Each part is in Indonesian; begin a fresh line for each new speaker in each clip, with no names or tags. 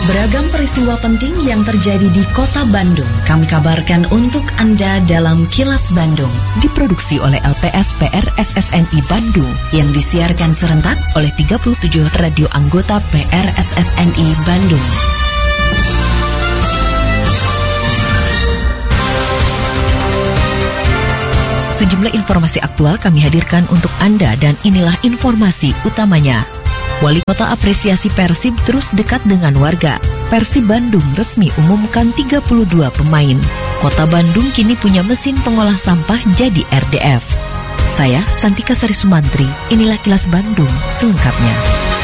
Beragam peristiwa penting yang terjadi di Kota Bandung kami kabarkan untuk Anda dalam Kilas Bandung.
Diproduksi oleh LPS PRSSNI Bandung yang disiarkan serentak oleh 37 radio anggota PRSSNI Bandung. Sejumlah informasi aktual kami hadirkan untuk Anda dan inilah informasi utamanya. Wali Kota apresiasi Persib terus dekat dengan warga. Persib Bandung resmi umumkan 32 pemain. Kota Bandung kini punya mesin pengolah sampah jadi RDF. Saya Santika Sari Sumantri, inilah Kilas Bandung selengkapnya.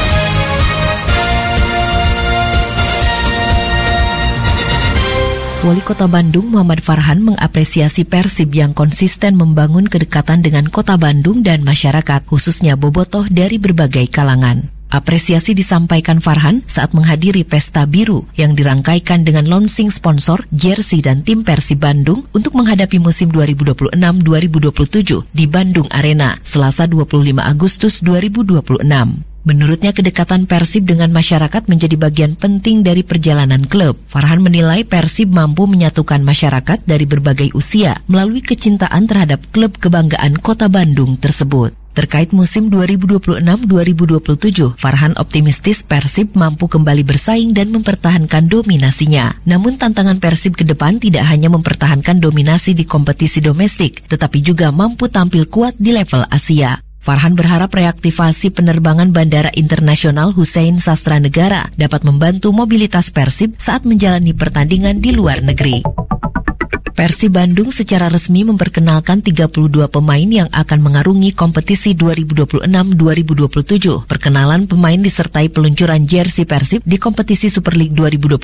Wali Kota Bandung Muhammad Farhan mengapresiasi Persib yang konsisten membangun kedekatan dengan Kota Bandung dan masyarakat, khususnya bobotoh dari berbagai kalangan. Apresiasi disampaikan Farhan saat menghadiri Pesta Biru yang dirangkaikan dengan launching sponsor, jersey dan tim Persib Bandung untuk menghadapi musim 2026-2027 di Bandung Arena, Selasa 25 Agustus 2026. Menurutnya kedekatan Persib dengan masyarakat menjadi bagian penting dari perjalanan klub. Farhan menilai Persib mampu menyatukan masyarakat dari berbagai usia melalui kecintaan terhadap klub kebanggaan Kota Bandung tersebut. Terkait musim 2026-2027, Farhan optimistis Persib mampu kembali bersaing dan mempertahankan dominasinya. Namun tantangan Persib ke depan tidak hanya mempertahankan dominasi di kompetisi domestik, tetapi juga mampu tampil kuat di level Asia. Farhan berharap reaktivasi penerbangan Bandara Internasional Hussein Sastranegara dapat membantu mobilitas Persib saat menjalani pertandingan di luar negeri. Persib Bandung secara resmi memperkenalkan 32 pemain yang akan mengarungi kompetisi 2026-2027. Perkenalan pemain disertai peluncuran jersey Persib di kompetisi Super League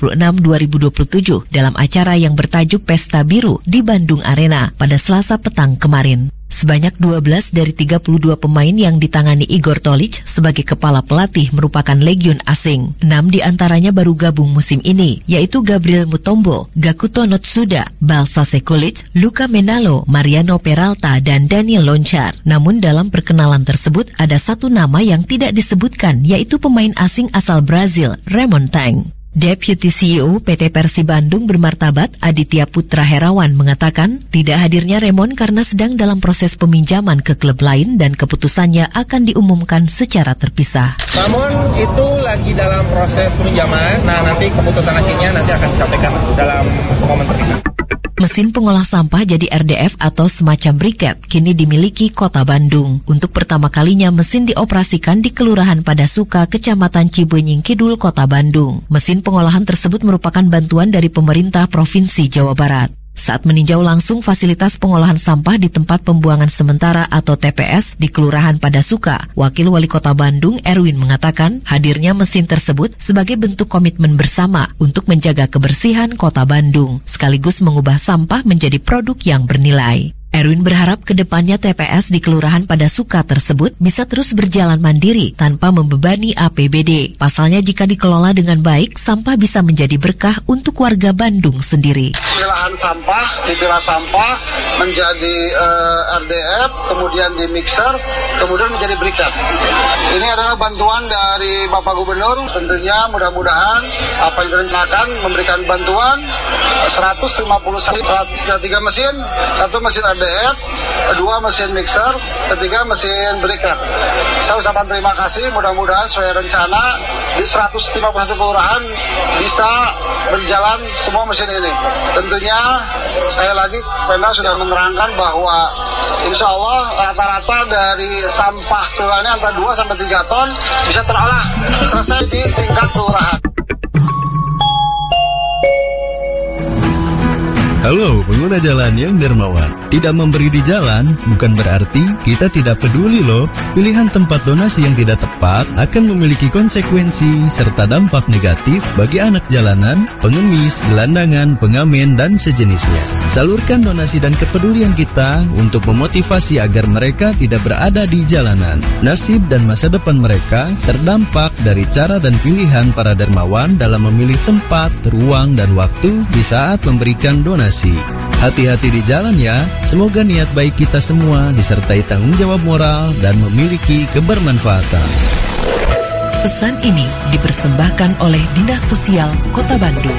2026-2027 dalam acara yang bertajuk Pesta Biru di Bandung Arena pada Selasa petang kemarin. Sebanyak 12 dari 32 pemain yang ditangani Igor Tolic sebagai kepala pelatih merupakan legion asing. 6 diantaranya baru gabung musim ini, yaitu Gabriel Mutombo, Gakuto Notsuda, Balsa Sekulic, Luka Menalo, Mariano Peralta, dan Daniel Loncar. Namun dalam perkenalan tersebut ada satu nama yang tidak disebutkan, yaitu pemain asing asal Brazil, Raymond Tang. Deputy CEO PT Persib Bandung bermartabat Aditya Putra Herawan mengatakan tidak hadirnya Raymond karena sedang dalam proses peminjaman ke klub lain dan keputusannya akan diumumkan secara terpisah.
Namun itu lagi dalam proses peminjaman, nanti keputusan akhirnya nanti akan disampaikan dalam momen terpisah.
Mesin pengolah sampah jadi RDF atau semacam briket kini dimiliki Kota Bandung. Untuk pertama kalinya mesin dioperasikan di Kelurahan Padasuka, Kecamatan Cibenying Kidul, Kota Bandung. Mesin pengolahan tersebut merupakan bantuan dari pemerintah Provinsi Jawa Barat. Saat meninjau langsung fasilitas pengolahan sampah di tempat pembuangan sementara atau TPS di Kelurahan Padasuka, Wakil Wali Kota Bandung Erwin mengatakan hadirnya mesin tersebut sebagai bentuk komitmen bersama untuk menjaga kebersihan Kota Bandung, sekaligus mengubah sampah menjadi produk yang bernilai. Erwin berharap ke depannya TPS di Kelurahan Padasuka tersebut bisa terus berjalan mandiri tanpa membebani APBD. Pasalnya jika dikelola dengan baik, sampah bisa menjadi berkah untuk warga Bandung sendiri.
Pemilahan sampah, dipilah sampah menjadi RDF, kemudian di mixer, kemudian menjadi briket. Ini adalah bantuan dari Bapak Gubernur. Tentunya mudah-mudahan apa yang direncanakan memberikan bantuan 150 3 mesin, 1 mesin RDF, 2 mesin mixer, 3 mesin briket. Saya ucapkan terima kasih, mudah-mudahan sesuai rencana di 151 kelurahan bisa berjalan semua mesin ini. Tentunya sekali lagi Pemda sudah menerangkan bahwa insya Allah rata-rata dari sampah kelurahan antara 2 sampai 3 ton bisa terolah selesai di tingkat kelurahan.
Halo pengguna jalan yang dermawan. Tidak memberi di jalan bukan berarti kita tidak peduli loh. Pilihan tempat donasi yang tidak tepat akan memiliki konsekuensi serta dampak negatif bagi anak jalanan, pengemis, gelandangan, pengamen, dan sejenisnya. Salurkan donasi dan kepedulian kita untuk memotivasi agar mereka tidak berada di jalanan. Nasib dan masa depan mereka terdampak dari cara dan pilihan para dermawan dalam memilih tempat, ruang, dan waktu di saat memberikan donasi. Hati-hati di jalan ya. Semoga niat baik kita semua disertai tanggung jawab moral dan memiliki kebermanfaatan.
Pesan ini dipersembahkan oleh Dinas Sosial Kota Bandung.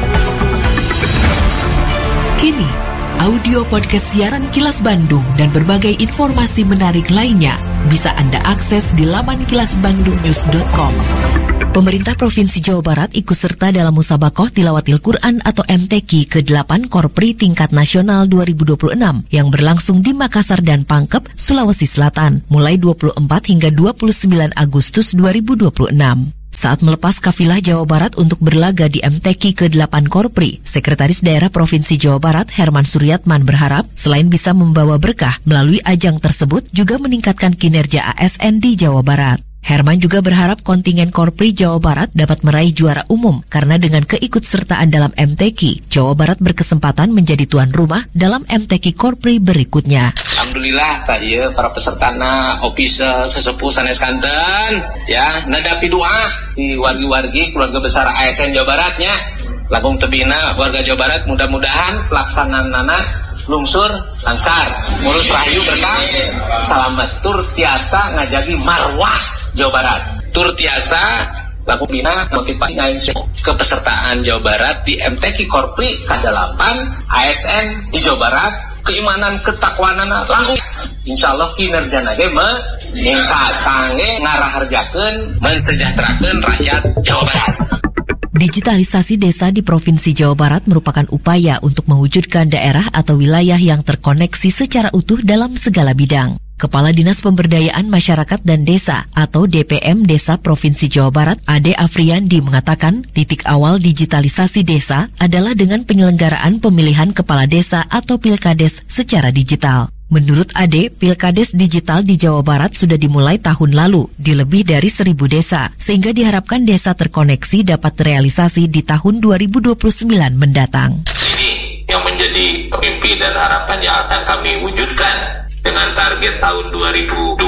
Kini, audio podcast siaran Kilas Bandung dan berbagai informasi menarik lainnya bisa Anda akses di laman kilasbandungnews.com. Pemerintah Provinsi Jawa Barat ikut serta dalam Musabaqoh Tilawatil Quran atau MTQ ke-8 Korpri tingkat nasional 2026 yang berlangsung di Makassar dan Pangkep, Sulawesi Selatan, mulai 24 hingga 29 Agustus 2026. Saat melepas kafilah Jawa Barat untuk berlaga di MTQ ke-8 Korpri, Sekretaris Daerah Provinsi Jawa Barat Herman Suryatman berharap selain bisa membawa berkah melalui ajang tersebut juga meningkatkan kinerja ASN di Jawa Barat. Herman juga berharap kontingen Korpri Jawa Barat dapat meraih juara umum karena dengan keikutsertaan dalam MTQ, Jawa Barat berkesempatan menjadi tuan rumah dalam MTQ Korpri berikutnya.
Alhamdulillah tadi para pesertana, officer, sesepuh sanes kanten ya nadapi doa di wargi-wargi keluarga besar ASN Jawa Baratnya. Lagung tebina warga Jawa Barat mudah-mudahan pelaksanaan lungsur langsar, ngurus rahayu berkah, salamet tur tiasa ngajagi marwah Jawa Barat. Tur tiasa laku bina motivasi ngain kepesertaan Jawa Barat di MTQ Korpri K8 ASN di Jawa Barat, keimanan ketakwanan langsung insyaallah kinerjana ge meningkat kangge ngaraharjakeun mensejahterakeun rakyat Jawa Barat.
Digitalisasi desa di Provinsi Jawa Barat merupakan upaya untuk mewujudkan daerah atau wilayah yang terkoneksi secara utuh dalam segala bidang. Kepala Dinas Pemberdayaan Masyarakat dan Desa atau DPM Desa Provinsi Jawa Barat, Ade Afriandi mengatakan titik awal digitalisasi desa adalah dengan penyelenggaraan pemilihan kepala desa atau Pilkades secara digital. Menurut Ade, Pilkades digital di Jawa Barat sudah dimulai tahun lalu di lebih dari 1.000 desa, sehingga diharapkan desa terkoneksi dapat terrealisasi di tahun 2029 mendatang.
Ini yang menjadi mimpi dan harapan yang akan kami wujudkan dengan target tahun 2028.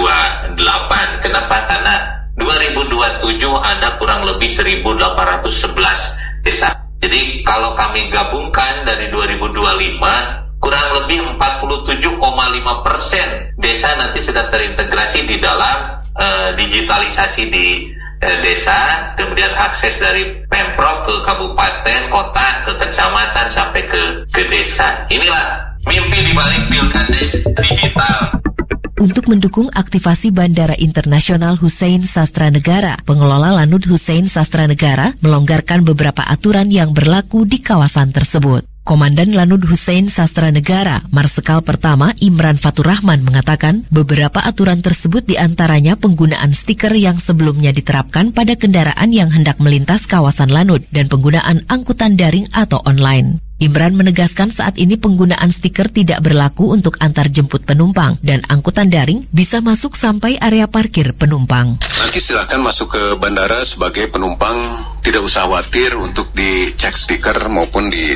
Kenapa? Karena 2027 ada kurang lebih 1.811 desa. Jadi kalau kami gabungkan dari 2025, kurang lebih 47,5% desa nanti sudah terintegrasi di dalam digitalisasi di desa, kemudian akses dari Pemprov ke kabupaten, kota, ke kecamatan sampai ke desa. Inilah mimpi dibalik Pilkades digital.
Untuk mendukung aktivasi Bandara Internasional Hussein Sastranegara, pengelola Lanut Hussein Sastranegara melonggarkan beberapa aturan yang berlaku di kawasan tersebut. Komandan Lanut Hussein Sastranegara, Marsekal Pertama Imran Faturrahman mengatakan beberapa aturan tersebut diantaranya penggunaan stiker yang sebelumnya diterapkan pada kendaraan yang hendak melintas kawasan Lanut dan penggunaan angkutan daring atau online. Imran menegaskan saat ini penggunaan stiker tidak berlaku untuk antar jemput penumpang dan angkutan daring bisa masuk sampai area parkir penumpang.
Nanti silakan masuk ke bandara sebagai penumpang, tidak usah khawatir untuk dicek stiker maupun di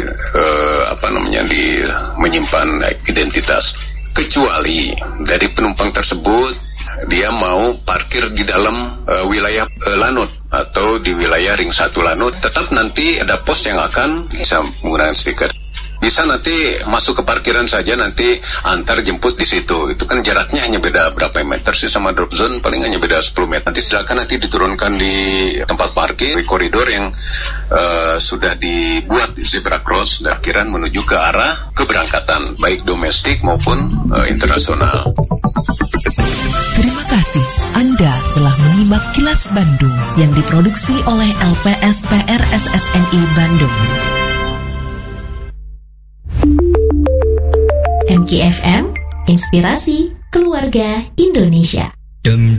menyimpan identitas. Kecuali dari penumpang tersebut dia mau parkir di dalam wilayah Lanut atau di wilayah Ring 1 Lanut, tetap nanti ada pos yang akan bisa menggunakan stiker. Bisa nanti masuk ke parkiran saja, nanti antar jemput di situ. Itu kan jaraknya hanya beda berapa meter sih sama drop zone, paling hanya beda 10 meter. Nanti silakan nanti diturunkan di tempat parkir, di koridor yang sudah dibuat zebra cross dan parkiran menuju ke arah keberangkatan, baik domestik maupun internasional.
Terima kasih Anda telah menyimak Kilas Bandung yang diproduksi oleh LPSPR SSNI Bandung.
MKFM, Inspirasi Keluarga Indonesia.